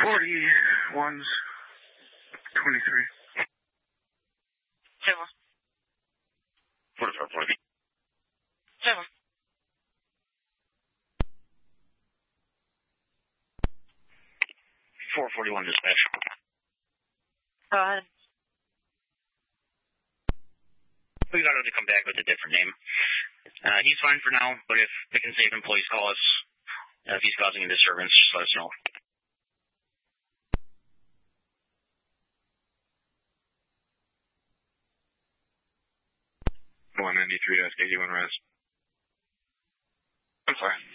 41's 23. 7. 44, 40. 7. 441 dispatch. Go ahead. We got him to come back with a different name. He's fine for now, but if the Safe employees call us, if he's causing a disturbance, just let us know. 193 SKG1 res. I'm sorry.